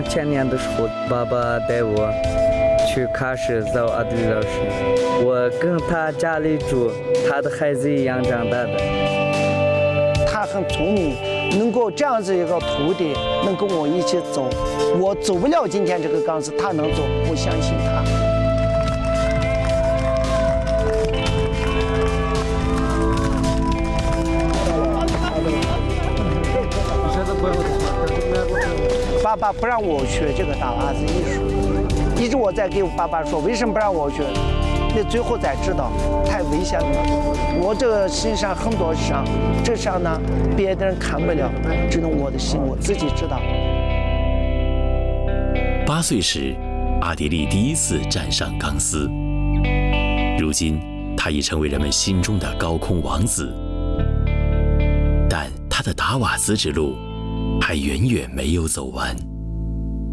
2000年的时候，爸爸带我去喀什找阿德里老师，我跟他家里住，他的孩子一样长大的。 他很聪明，能够这样子一个徒弟能跟我一起走，我走不了今天这个岗子，他能走，我相信他。爸爸不让我学这个打蜡子艺术，一直我在给我爸爸说，为什么不让我学？那最后才知道太危险了。我这个身上很多伤，这伤呢别的人看不了，只能我的心我自己知道。 8岁时，阿迪力第一次站上钢丝，如今他已成为人们心中的高空王子。但他的达瓦兹之路还远远没有走完。